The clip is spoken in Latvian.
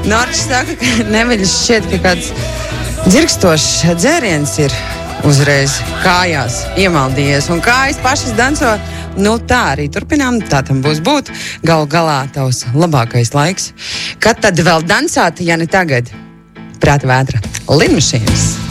Norčs saka, ka Neviļš šķiet, ka kāds dzirkstošs dzēriens ir uzreiz kājās iemaldījies, un kājas pašas danco. Nu tā arī turpinām, tā tam būs būt. Galu galā tavs labākais laiks. Kad tad vēl dansāt, ja ne tagad? Prāta vētra. Lidmašīnas.